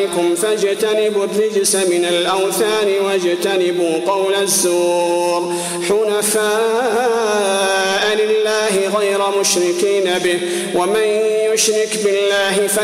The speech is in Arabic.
عليكم فاجتنبوا الرجس من الأوثان واجتنبوا قول الزور حنفاء لله غير مشركين به ومن يشرك بالله